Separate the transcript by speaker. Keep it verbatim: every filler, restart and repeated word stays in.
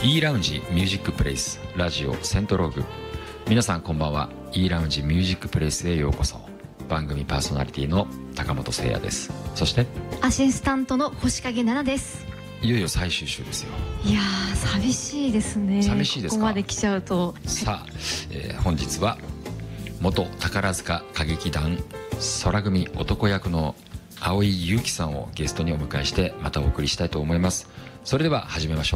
Speaker 1: E ラウンジミュージックプレイスラジオセントローグ。皆さんこんばんは。 E ラウンジミュージックプレイスへようこそ。番組パーソナリティの高本誠也です。そして
Speaker 2: アシスタントの星影奈々です。
Speaker 1: いよいよ最終週ですよ。
Speaker 2: いやー寂しいですね。
Speaker 1: 寂しいですか。
Speaker 2: ここまで来ちゃうと。
Speaker 1: さあ、えー、本日は元宝塚歌劇団空組男役の蒼井優樹さんをゲストにお迎えしてまたお送りしたいと思います。それでは始めましょう。